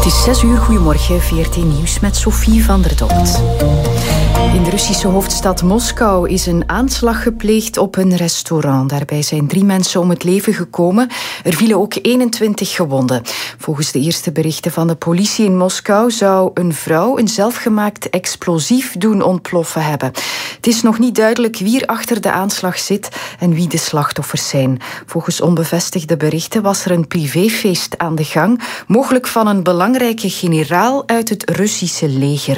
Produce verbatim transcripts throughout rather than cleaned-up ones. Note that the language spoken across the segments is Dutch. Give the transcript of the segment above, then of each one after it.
Het is zes uur, goedemorgen, V R T Nieuws met Sophie van der Dopt. In de Russische hoofdstad Moskou is een aanslag gepleegd op een restaurant. Daarbij zijn drie mensen om het leven gekomen. Er vielen ook eenentwintig gewonden. Volgens de eerste berichten van de politie in Moskou zou een vrouw een zelfgemaakt explosief doen ontploffen hebben. Het is nog niet duidelijk wie er achter de aanslag zit en wie de slachtoffers zijn. Volgens onbevestigde berichten was er een privéfeest aan de gang, mogelijk van een belangrijke generaal uit het Russische leger.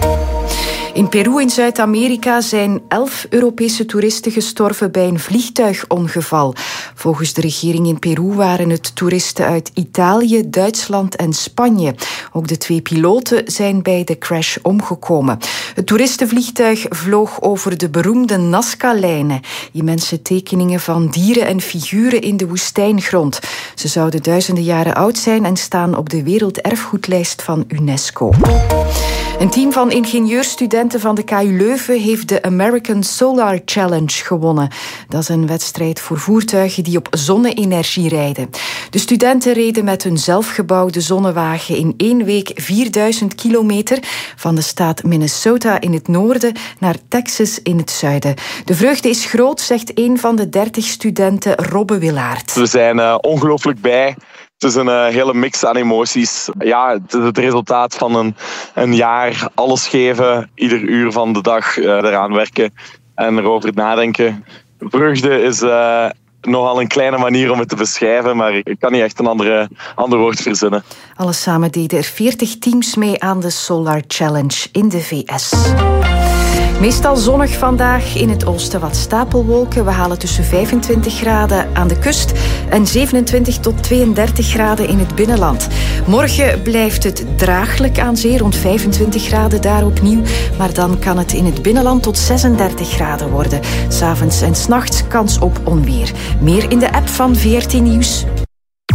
In Peru in Zuid-Amerika zijn elf Europese toeristen gestorven bij een vliegtuigongeval. Volgens de regering in Peru waren het toeristen uit Italië, Duitsland en Spanje. Ook de twee piloten zijn bij de crash omgekomen. Het toeristenvliegtuig vloog over de beroemde Nazca-lijnen. Immense tekeningen van dieren en figuren in de woestijngrond. Ze zouden duizenden jaren oud zijn en staan op de werelderfgoedlijst van UNESCO. Een team van ingenieurstudenten van de K U Leuven heeft de American Solar Challenge gewonnen. Dat is een wedstrijd voor voertuigen die op zonne-energie rijden. De studenten reden met hun zelfgebouwde zonnewagen in één week vierduizend kilometer van de staat Minnesota in het noorden naar Texas in het zuiden. De vreugde is groot, zegt een van de dertig studenten, Robbe Willaert. We zijn uh, ongelooflijk blij. Het is een uh, hele mix aan emoties. Ja, het is het resultaat van een, een jaar alles geven, ieder uur van de dag uh, eraan werken en erover nadenken. Vreugde is uh, nogal een kleine manier om het te beschrijven, maar ik kan niet echt een andere, ander woord verzinnen. Alles samen deden er veertig teams mee aan de Solar Challenge in de V S. Meestal zonnig vandaag, in het oosten wat stapelwolken. We halen tussen vijfentwintig graden aan de kust en zevenentwintig tot tweeëndertig graden in het binnenland. Morgen blijft het draaglijk aan zee, rond vijfentwintig graden daar opnieuw. Maar dan kan het in het binnenland tot zesendertig graden worden. 's Avonds en 's nachts kans op onweer. Meer in de app van V R T Nieuws.